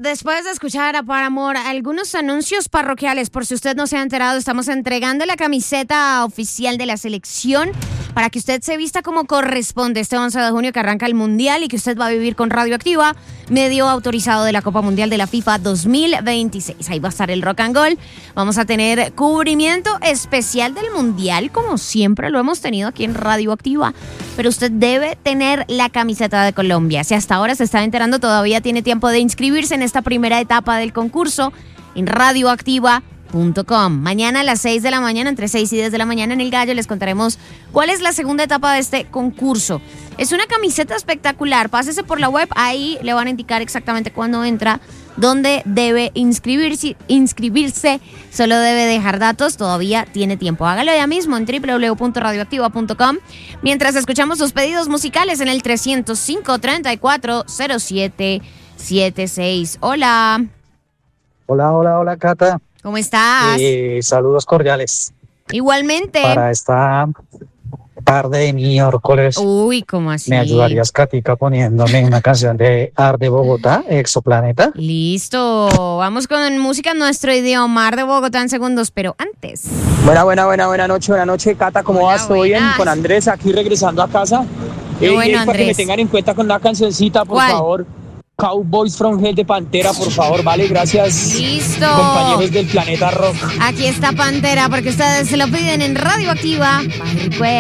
después de escuchar a Paramore algunos anuncios parroquiales, por si usted no se ha enterado, estamos entregando la camiseta oficial de la selección para que usted se vista como corresponde este 11 de junio que arranca el Mundial y que usted va a vivir con Radioactiva, medio autorizado de la Copa Mundial de la FIFA 2026. Ahí va a estar el Rock and Roll. Vamos a tener cubrimiento especial del Mundial, como siempre lo hemos tenido aquí en Radioactiva. Pero usted debe tener la camiseta de Colombia. Si hasta ahora se está enterando, todavía tiene tiempo de inscribirse en esta primera etapa del concurso en radioactiva.com. Mañana a las 6 de la mañana, entre 6 y 10 de la mañana en El Gallo, les contaremos cuál es la segunda etapa de este concurso. Es una camiseta espectacular. Pásese por la web, ahí le van a indicar exactamente cuándo entra, dónde debe inscribirse. Solo debe dejar datos, todavía tiene tiempo. Hágalo ya mismo en www.radioactiva.com mientras escuchamos sus pedidos musicales en el 305-340776. Hola. Hola, Cata. ¿Cómo estás? Saludos cordiales. Igualmente. Para esta tarde de miércoles. Uy, ¿cómo así? ¿Me ayudarías, Katica, poniéndome una canción de Arde Bogotá, Exoplaneta? Listo. Vamos con música en nuestro idioma. Arde Bogotá en segundos, pero antes. Buena noche, Cata, ¿cómo vas? ¿Todo bien? Con Andrés, aquí regresando a casa. Bueno, para que me tengan en cuenta con la cancioncita, por favor. Cowboys from Hell de Pantera, por favor, vale, gracias. Listo. Compañeros del Planeta Rock. Aquí está Pantera, porque ustedes se lo piden en Radioactiva.